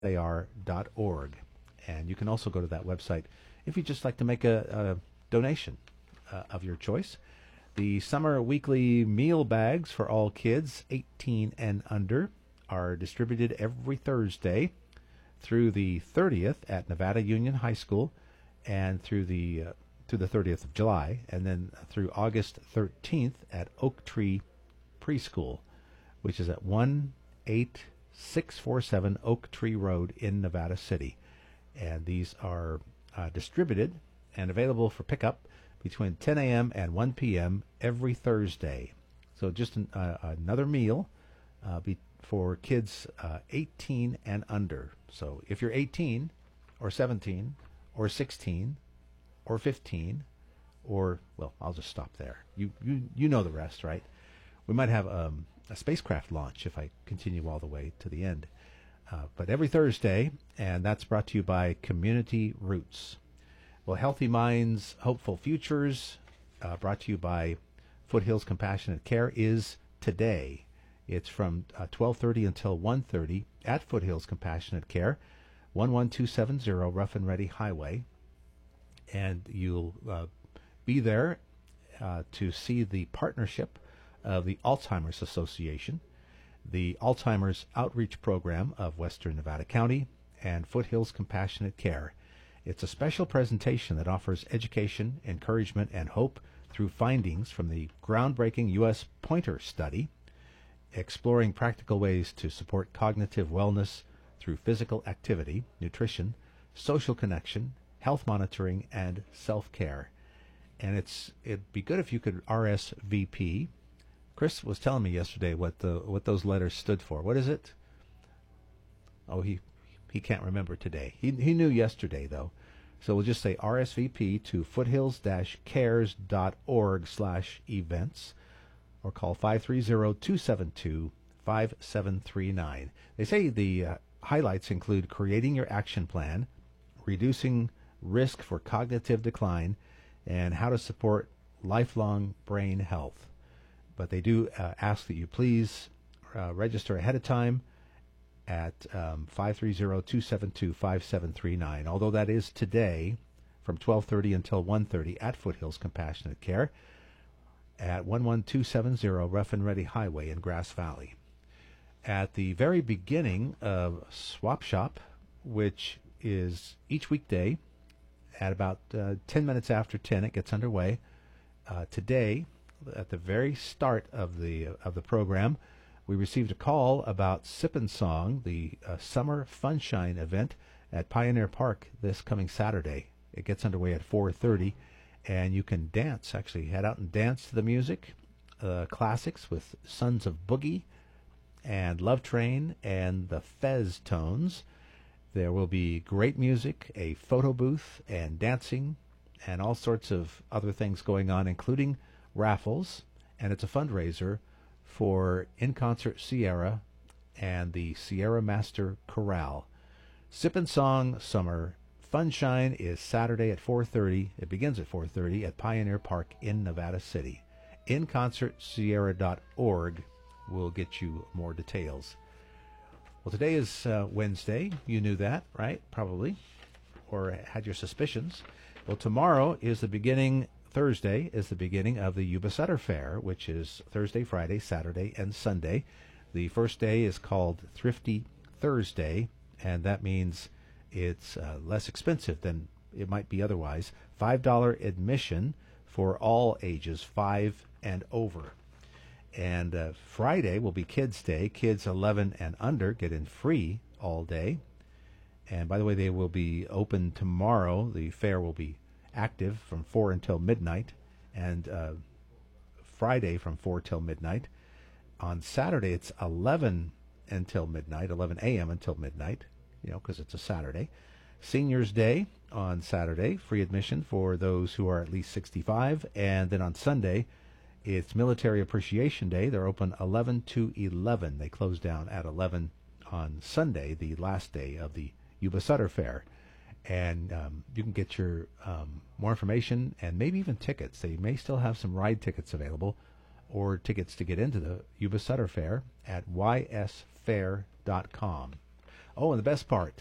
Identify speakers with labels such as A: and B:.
A: USAR.org. And you can also go to that website if you'd just like to make a donation of your choice. The summer weekly meal bags for all kids 18 and under are distributed every Thursday through the 30th at Nevada Union High School and through the 30th of July, and then through August 13th at Oak Tree Preschool, which is at 18647 Oak Tree Road in Nevada City. And these are distributed and available for pickup between 10 a.m. and 1 p.m. every Thursday. So just another meal for kids 18 and under. So if you're 18 or 17 or 16 or 15 or, well, I'll just stop there. You know the rest, right? We might have a spacecraft launch if I continue all the way to the end. But every Thursday, and that's brought to you by Community Roots. Well, Healthy Minds, Hopeful Futures, brought to you by Foothills Compassionate Care, is today. It's from 12:30 until 1:30 at Foothills Compassionate Care, 11270 Rough and Ready Highway. And you'll be there to see the partnership of the Alzheimer's Association, the Alzheimer's Outreach Program of Western Nevada County, and Foothills Compassionate Care. It's a special presentation that offers education, encouragement, and hope through findings from the groundbreaking U.S. Pointer Study, exploring practical ways to support cognitive wellness through physical activity, nutrition, social connection, health monitoring, and self-care. And it'd be good if you could RSVP. Chris was telling me yesterday what those letters stood for. What is it? Oh, he can't remember today. He knew yesterday, though. So we'll just say RSVP to foothills-cares.org/events or call 530-272-5739. They say the highlights include creating your action plan, reducing risk for cognitive decline, and how to support lifelong brain health. But they do ask that you please register ahead of time at 530-272-5739, although that is today from 12:30 until 1:30 at Foothills Compassionate Care at 11270 Rough and Ready Highway in Grass Valley. At the very beginning of Swap Shop, which is each weekday at about 10 minutes after 10, it gets underway. Today, at the very start of the program, we received a call about Sip and Song, the Summer Funshine event at Pioneer Park this coming Saturday. It gets underway at 4:30, and you can dance, actually head out and dance to the music, classics with Sons of Boogie and Love Train and the Fez Tones. There will be great music, a photo booth, and dancing, and all sorts of other things going on, including raffles, and it's a fundraiser for In Concert Sierra and the Sierra Master Chorale. Sip and Song Summer Funshine is Saturday at 4:30. It begins at 4:30 at Pioneer Park in Nevada City. InConcertSierra.org will get you more details. Well, today is Wednesday. You knew that, right? Probably. Or had your suspicions. Well, tomorrow is the beginning, Thursday is the beginning of the Yuba Sutter Fair, which is Thursday, Friday, Saturday, and Sunday. The first day is called Thrifty Thursday, and that means it's less expensive than it might be otherwise. $5 admission for all ages 5 and over. And Friday will be Kids Day. Kids 11 and under get in free all day. And by the way, they will be open tomorrow. The fair will be active from 4 until midnight, and Friday from 4 till midnight. On Saturday, it's 11 until midnight, 11 a.m. until midnight, because it's a Saturday. Seniors Day on Saturday, free admission for those who are at least 65. And then on Sunday, it's Military Appreciation Day. They're open 11 to 11. They close down at 11 on Sunday, the last day of the Yuba Sutter Fair. And you can get your more information and maybe even tickets. They may still have some ride tickets available or tickets to get into the Yuba Sutter Fair at ysfair.com. Oh, and the best part,